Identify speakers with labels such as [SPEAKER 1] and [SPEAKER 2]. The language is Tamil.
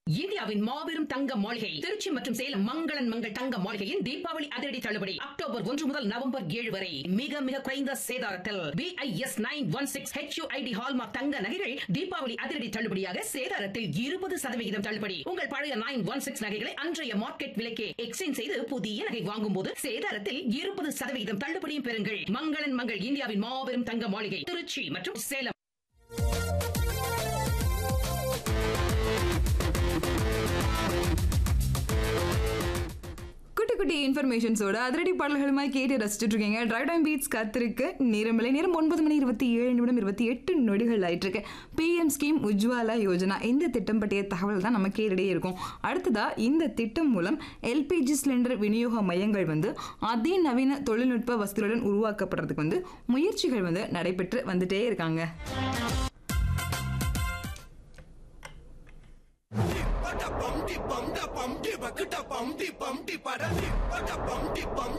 [SPEAKER 1] இந்தியாவின் மாபெரும் தங்க மாளிகை திருச்சி மற்றும் சேலம் மங்களன் மங்கள் தங்க மாளிகையின் தீபாவளி அதிரடி தள்ளுபடி அக்டோபர் 1 முதல் நவம்பர் 7 வரை மிக மிக குறைந்த சேதாரத்தில் BIS 916 HUID ஹால்மார்க் தங்க நகைகள் தீபாவளி அதிரடி தள்ளுபடியாக சேதாரத்தில் 20% தள்ளுபடி. உங்கள் பழைய 916 நகைகளை அன்றைய மார்க்கெட் விலைக்கே எக்ஸ்சேஞ்ச் செய்து புதிய நகை வாங்கும் போது சேதாரத்தில் 20% தள்ளுபடியும் பெறுங்கள். மங்களன் மங்கள் இந்தியாவின் மாபெரும் தங்க மாளிகை திருச்சி மற்றும் சேலம்.
[SPEAKER 2] குட்டி இன்ஃபர்மேஷன்ஸோட அதிரடி பாடல்களுமாய் கேட்டு ரசிச்சுட்டு இருக்கீங்க. டிரைவ் டைம் பீட்ஸ் காத்திருக்கு. நேரம் 9:27 நொடிகள் ஆயிட்டு இருக்கு. PM ஸ்கீம் உஜ்வாலா யோஜனா இந்த திட்டம் பற்றிய தகவல் தான் நம்ம கேட்டுட்டே இருக்கும். அடுத்ததா இந்த திட்டம் மூலம் LPG சிலிண்டர் விநியோக மையங்கள் அதிநவீன தொழில்நுட்ப வசதிகளுடன் உருவாக்கப்படுறதுக்கு முயற்சிகள் நடைபெற்று வந்துட்டே இருக்காங்க.
[SPEAKER 3] Bum di bum da bum di bakta bum di bum di para di bum di bum